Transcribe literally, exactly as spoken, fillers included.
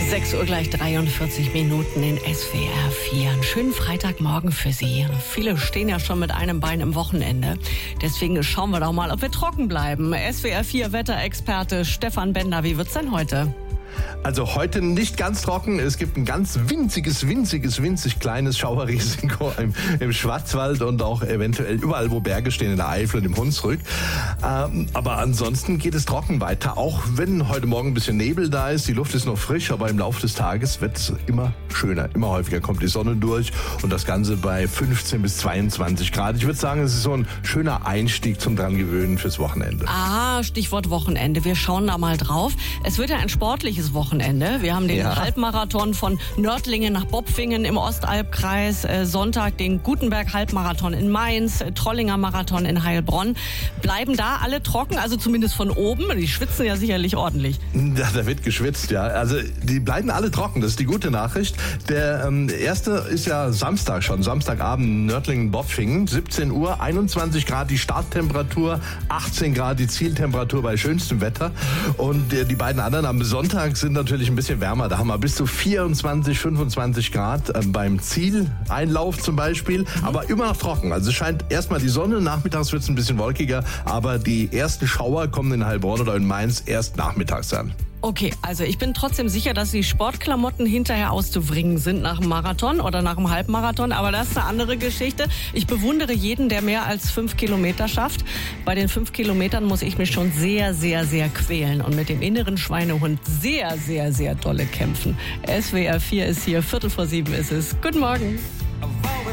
sechs Uhr gleich dreiundvierzig Minuten in S W R vier. Einen schönen Freitagmorgen für Sie. Viele stehen ja schon mit einem Bein im Wochenende. Deswegen schauen wir doch mal, ob wir trocken bleiben. S W R vier Wetterexperte Stefan Bender, wie wird's denn heute? Also heute nicht ganz trocken. Es gibt ein ganz winziges, winziges, winzig kleines Schauerrisiko im, im Schwarzwald und auch eventuell überall, wo Berge stehen, in der Eifel und im Hunsrück. Ähm, aber ansonsten geht es trocken weiter, auch wenn heute Morgen ein bisschen Nebel da ist. Die Luft ist noch frisch, aber im Laufe des Tages wird es immer schöner. Immer häufiger kommt die Sonne durch und das Ganze bei fünfzehn bis zweiundzwanzig Grad. Ich würde sagen, es ist so ein schöner Einstieg zum dran gewöhnen fürs Wochenende. Ah, Stichwort Wochenende. Wir schauen da mal drauf. Es wird ja ein sportliches Wochenende. Wir haben den Ja. Halbmarathon von Nördlingen nach Bopfingen im Ostalbkreis, äh, Sonntag den Gutenberg-Halbmarathon in Mainz, äh, Trollinger Marathon in Heilbronn. Bleiben da alle trocken, also zumindest von oben? Die schwitzen ja sicherlich ordentlich. Ja, da wird geschwitzt, ja. Also die bleiben alle trocken, das ist die gute Nachricht. Der ähm, erste ist ja Samstag schon, Samstagabend Nördlingen-Bopfingen, siebzehn Uhr, einundzwanzig Grad die Starttemperatur, achtzehn Grad die Zieltemperatur bei schönstem Wetter. Und äh, die beiden anderen am Sonntag sind natürlich ein bisschen wärmer. Da haben wir bis zu vierundzwanzig, fünfundzwanzig Grad äh, beim Zieleinlauf zum Beispiel, aber immer noch trocken. Also es scheint erstmal die Sonne, nachmittags wird es ein bisschen wolkiger, aber die ersten Schauer kommen in Heilbronn oder in Mainz erst nachmittags an. Okay, also ich bin trotzdem sicher, dass die Sportklamotten hinterher auszubringen sind nach dem Marathon oder nach dem Halbmarathon, aber das ist eine andere Geschichte. Ich bewundere jeden, der mehr als fünf Kilometer schafft. Bei den fünf Kilometern muss ich mich schon sehr, sehr, sehr quälen und mit dem inneren Schweinehund sehr, sehr, sehr dolle kämpfen. S W R vier ist hier, Viertel vor sieben ist es. Guten Morgen.